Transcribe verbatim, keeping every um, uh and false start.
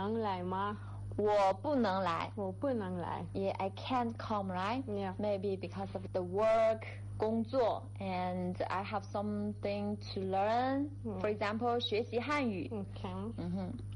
能来吗？ 我不能来。 我不能来。 Yeah, I can't come, right? Yeah. Maybe because of the work, 工作 and I have something to learn. Mm. For example, 学习汉语。 Okay. 嗯哼。